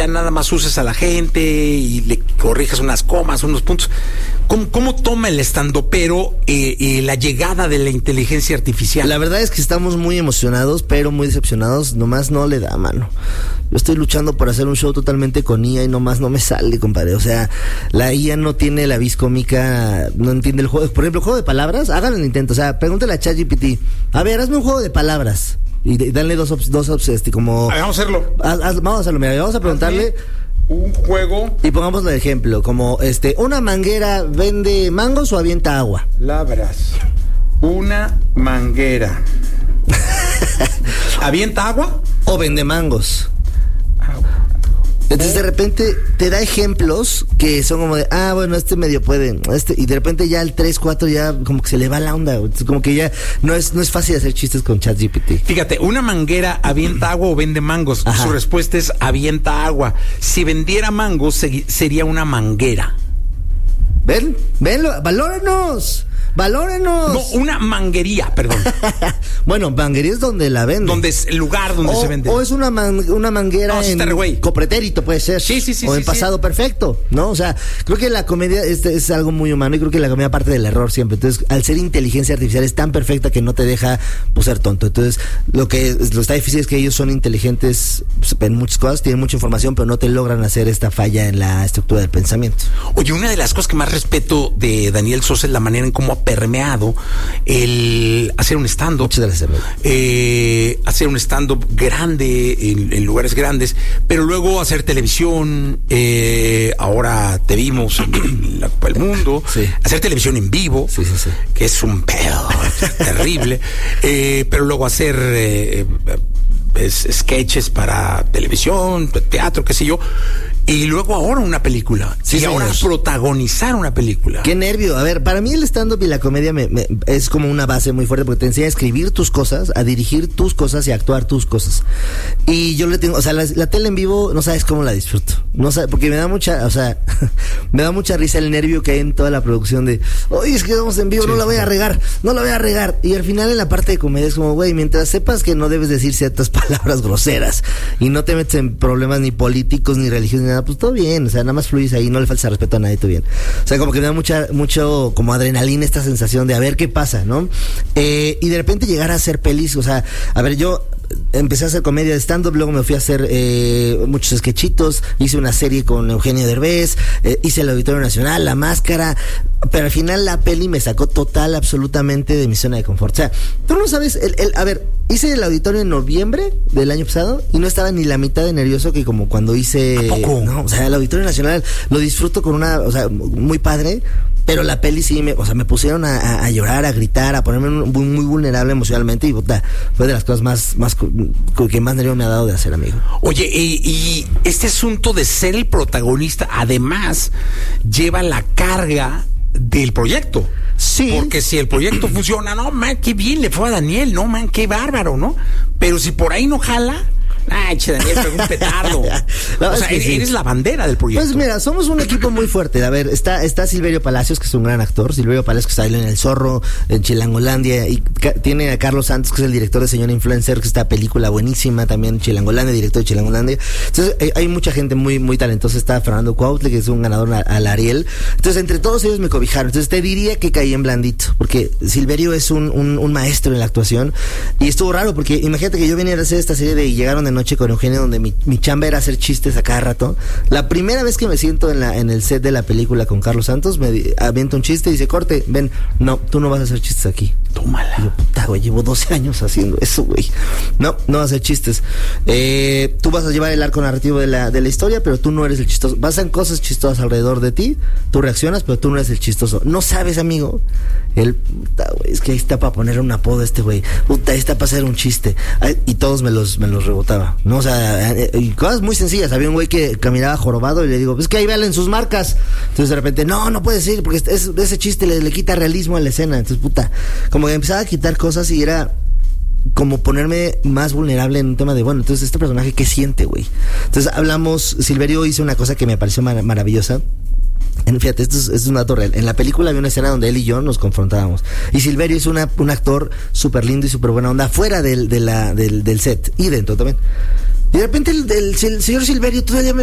ya nada más uses a la gente y le corrijas unas comas, unos puntos. ¿Cómo toma el estandopero la llegada de la inteligencia artificial? La verdad es que estamos muy emocionados, pero muy decepcionados. Nomás no le da, mano. Yo estoy luchando por hacer un show totalmente con IA y nomás no me sale, compadre. O sea, la IA no tiene la vis cómica, no entiende el juego. Por ejemplo, el juego de palabras, hagan el intento. O sea, pregúntale a ChatGPT, a ver, hazme un juego de palabras. Y danle dos como... Vamos a hacerlo. Vamos a hacerlo, mira, vamos a preguntarle... Un juego. Y pongamos el ejemplo, como ¿una manguera vende mangos o avienta agua? Palabras. Una manguera. ¿Avienta agua? ¿O vende mangos? Entonces de repente te da ejemplos que son como de, bueno, medio puede, y de repente ya el 3, 4 ya como que se le va la onda, como que ya no es fácil hacer chistes con ChatGPT. Fíjate, ¿una manguera avienta agua o vende mangos? Ajá. Su respuesta es avienta agua. Si vendiera mangos sería una manguera. Venlo, valórenos. ¡Valórenos! No, una manguería, perdón. Bueno, manguería es donde la venden. Donde es el lugar donde se vende. O es una manguera en copretérito, puede ser. Sí. O en pasado perfecto, ¿no? O sea, creo que la comedia es algo muy humano y creo que la comedia parte del error siempre. Entonces, al ser inteligencia artificial es tan perfecta que no te deja ser tonto. Entonces, lo está difícil es que ellos son inteligentes en muchas cosas, tienen mucha información, pero no te logran hacer esta falla en la estructura del pensamiento. Oye, una de las cosas que más respeto de Daniel Sosa es la manera en cómo permeado el hacer un stand-up. Muchas gracias, hacer un stand-up grande en lugares grandes, pero luego hacer televisión. Ahora te vimos en la Copa del Mundo. Sí. Hacer televisión en vivo, sí. Que es un pedo terrible. Pero luego hacer sketches para televisión, teatro, qué sé yo. Y luego ahora una película. Sí, y ahora protagonizar una película. Qué nervio. A ver, para mí el stand-up y la comedia es como una base muy fuerte porque te enseña a escribir tus cosas, a dirigir tus cosas y a actuar tus cosas. Y yo le tengo, o sea, la tele en vivo no sabes cómo la disfruto. No sabes, porque me da mucha risa el nervio que hay en toda la producción de, oye, es que vamos en vivo, no la voy a regar. Y al final en la parte de comedia es como, güey, mientras sepas que no debes decir ciertas palabras groseras y no te metes en problemas ni políticos ni religiosos ni nada, pues todo bien, o sea, nada más fluyes ahí, no le falta respeto a nadie, todo bien. O sea, como que me da mucho como adrenalina esta sensación de a ver qué pasa, ¿no? Y de repente llegar a hacer pelis, o sea, a ver, yo empecé a hacer comedia de stand-up, luego me fui a hacer muchos sketchitos, hice una serie con Eugenio Derbez, hice el Auditorio Nacional, La Máscara, pero al final la peli me sacó absolutamente de mi zona de confort. O sea, tú no sabes, a ver, hice el Auditorio en noviembre del año pasado y no estaba ni la mitad de nervioso que como cuando hice... ¿A poco? No, o sea, el Auditorio Nacional lo disfruto con muy padre, pero la peli sí me pusieron a llorar, a gritar, a ponerme muy vulnerable emocionalmente y fue de las cosas más que más nervio me ha dado de hacer, amigo. Oye, y este asunto de ser el protagonista además lleva la carga del proyecto. Sí. Porque si el proyecto funciona, no, man, qué bien le fue a Daniel, no, man, qué bárbaro, ¿no? Pero si por ahí no jala... Ay, Daniel, fue un petardo. O sea, eres la bandera del proyecto. Pues mira, somos un equipo muy fuerte. A ver, está Silverio Palacios, que es un gran actor. Silverio Palacios, que está en El Zorro, en Chilangolandia. Y tiene a Carlos Santos, que es el director de Señor Influencer, que está película buenísima también, Chilangolandia, director de Chilangolandia. Entonces, hay mucha gente muy, muy talentosa. Está Fernando Cuautle, que es un ganador al Ariel. Entonces, entre todos ellos me cobijaron. Entonces, te diría que caí en blandito, porque Silverio es un maestro en la actuación. Y estuvo raro, porque imagínate que yo venía a hacer esta serie de Llegaron de Noche con Eugenio, donde mi chamba era hacer chistes a cada rato. La primera vez que me siento en el set de la película con Carlos Santos, me avienta un chiste y dice, corte, ven, no, tú no vas a hacer chistes aquí. Tómala. Y yo, puta, güey, llevo 12 años haciendo eso, güey. No vas a hacer chistes. Tú vas a llevar el arco narrativo de la historia, pero tú no eres el chistoso. Pasan cosas chistosas alrededor de ti, tú reaccionas, pero tú no eres el chistoso. No sabes, amigo. Puta, güey, es que ahí está para poner un apodo a este güey. Puta, ahí está para hacer un chiste. Y todos me los rebotaba, ¿no? O sea, y cosas muy sencillas. Había un güey que caminaba jorobado y le digo, pues que ahí valen sus marcas. Entonces de repente, no puede ser, porque ese chiste le quita realismo a la escena. Entonces, puta, como que empezaba a quitar cosas y era como ponerme más vulnerable en un tema de, bueno, entonces este personaje, ¿qué siente, güey? Entonces Silverio hizo una cosa que me pareció maravillosa. Fíjate, esto es un dato real. En la película había una escena donde él y yo nos confrontábamos. Y Silverio es un actor súper lindo y súper buena onda fuera del set y dentro también. Y de repente el señor Silverio todavía